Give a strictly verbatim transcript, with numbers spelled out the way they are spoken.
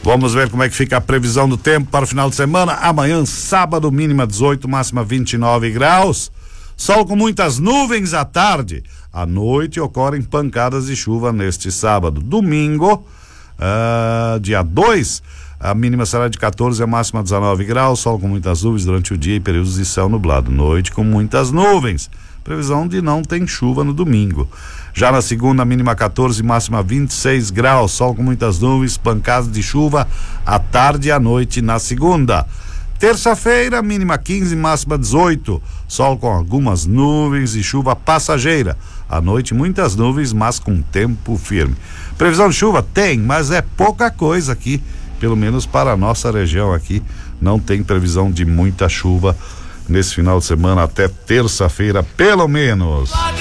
Vamos ver como é que fica a previsão do tempo para o final de semana. Amanhã, sábado, mínima dezoito, máxima vinte e nove graus. Sol com muitas nuvens à tarde. À noite ocorrem pancadas de chuva neste sábado. Domingo, uh, dia dois, a mínima será de quatorze, a máxima dezenove graus. Sol com muitas nuvens durante o dia e períodos de céu nublado. Noite com muitas nuvens. Previsão de não tem chuva no domingo. Já na segunda, mínima quatorze, máxima vinte e seis graus. Sol com muitas nuvens, pancadas de chuva à tarde e à noite na segunda. Terça-feira, mínima quinze, máxima dezoito. Sol com algumas nuvens e chuva passageira. À noite, muitas nuvens, mas com tempo firme. Previsão de chuva? Tem, mas é pouca coisa aqui. Pelo menos para a nossa região aqui. Não tem previsão de muita chuva nesse final de semana até terça-feira, pelo menos.